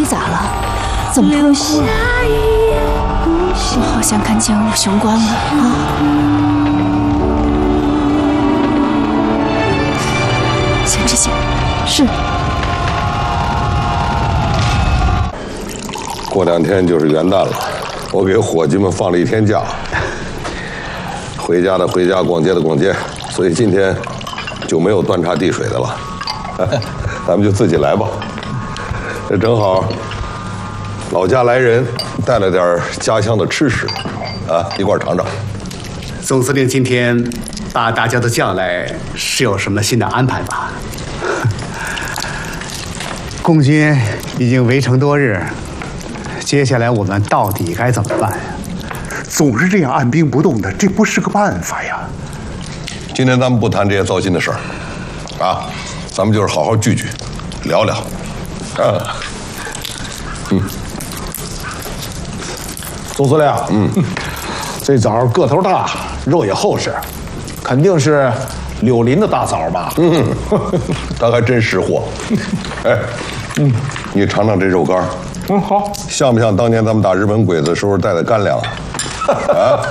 咋了？怎么喷火？我好像看见武雄关了啊！先知县，是。 过2天就是元旦了，我给伙计们放了1天假，回家的回家，逛街的逛街，所以今天就没有端茶递水的了。咱们就自己来吧。这正好，老家来人，带了点家乡的吃食，啊，一块尝尝。 总司令今天把大家都叫来，是有什么新的安排吧？共军已经围城多日，接下来我们到底该怎么办呀？ 总是这样按兵不动的，这不是个办法呀。 今天咱们不谈这些糟心的事儿，啊，咱们就是好好聚聚，聊聊，啊， 总司令，这枣个头大，肉也厚实，肯定是柳林的大枣吧？ 他还真识货。哎，你尝尝这肉干。 好， 像不像当年咱们打日本鬼子的时候带的干粮啊？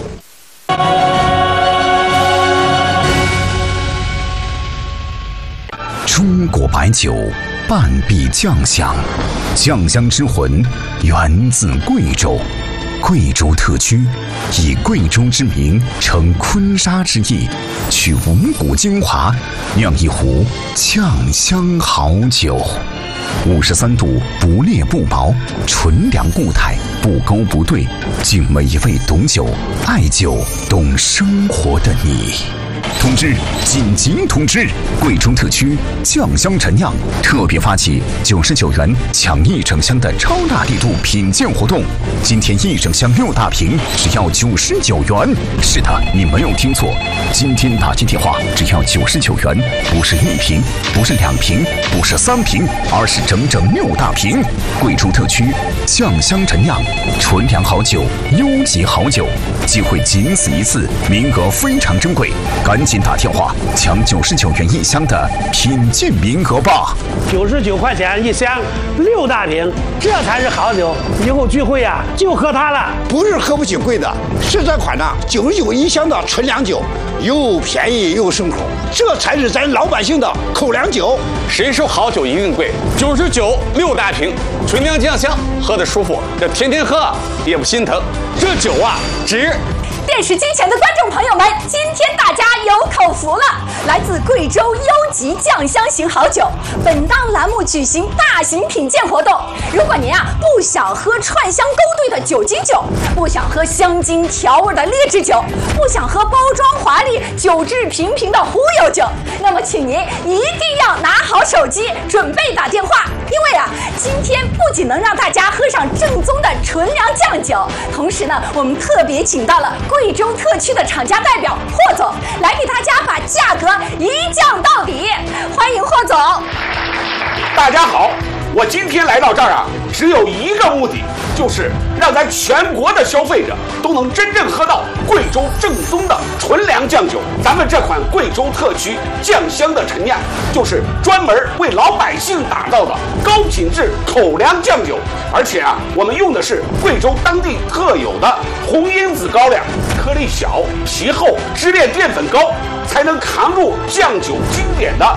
中国白酒半壁酱香，酱香之魂源自贵州。贵州特区以贵州之名承坤沙之意，取五谷精华，酿一壶酱香好酒。53度，不烈不薄，纯良固态，不勾不兑，敬每一位懂酒、爱酒、懂生活的你。通知！紧急通知！贵州特区酱香陈酿特别发起99元抢1整箱的超大力度品鉴活动，今天1整箱6大瓶只要99元。是的，你没有听错，今天打进电话只要99元，不是1瓶，不是2瓶，不是3瓶，而是整整6大瓶。贵州特区酱香陈酿，纯良好酒，优级好酒，机会仅此一次，名额非常珍贵，赶紧打电话抢99元1箱的品鉴名额吧 ！99块钱1箱，6大瓶，这才是好酒。以后聚会呀，就喝它了。 不是喝不起贵的，是这款99元1箱的纯粮酒，又便宜又顺口，这才是咱老百姓的口粮酒。 谁说好酒一定贵？99 6大瓶，纯粮酱香，喝得舒服，这天天喝也不心疼。这酒啊，值。 电视机前的观众朋友们，今天大家有口福了！来自贵州优级酱香型好酒，本档栏目举行大型品鉴活动。如果您不想喝串香勾兑的酒精酒，不想喝香精调味的劣质酒，不想喝包装华丽、酒质平平的忽悠酒，那么请您一定要拿好手机，准备打电话，因为今天不仅能让大家喝上正宗的纯粮酱酒，同时呢，我们特别请到了贵州特区的厂家代表霍总来给大家把价格一降到底，欢迎霍总。 大家好，我今天来到这儿只有一个目的，就是让咱全国的消费者都能真正喝到贵州正宗的纯粮酱酒。咱们这款贵州特区酱香的陈酿，就是专门为老百姓打造的高品质口粮酱酒。而且我们用的是贵州当地特有的红因子高粱，颗粒小、皮厚、支链淀粉高，才能扛住酱酒经典的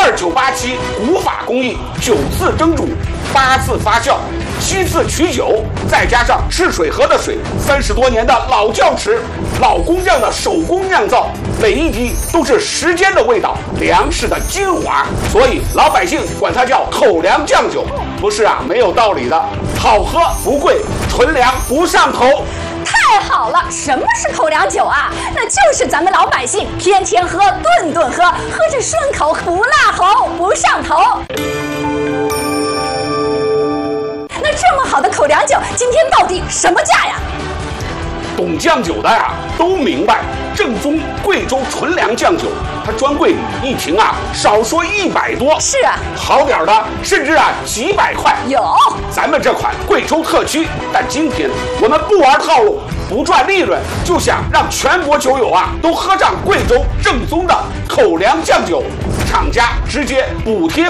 12987古法工艺，9次蒸煮、8次发酵、7次取酒，再加上赤水河的水，30多年的老窖池、老工匠的手工酿造，每一滴都是时间的味道，粮食的精华，所以老百姓管它叫口粮酱酒，不是没有道理的。好喝不贵，纯粮不上头。 太好了，什么是口粮酒啊？那就是咱们老百姓天天喝、顿顿喝，喝着顺口，不辣喉，不上头。那这么好的口粮酒，今天到底什么价呀？ 懂酱酒的都明白，正宗贵州纯粮酱酒，它专柜里一瓶少说100多， 是好点的甚至几百块有。 咱们这款贵州特区，但今天我们不玩套路，不赚利润，就想让全国酒友都喝上贵州正宗的口粮酱酒。厂家直接补贴